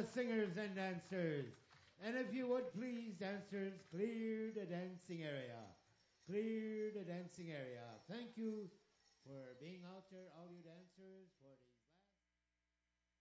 the singers and dancers. And if you would please, dancers, clear the dancing area. Clear the dancing area. Thank you for being out there, all you dancers, for the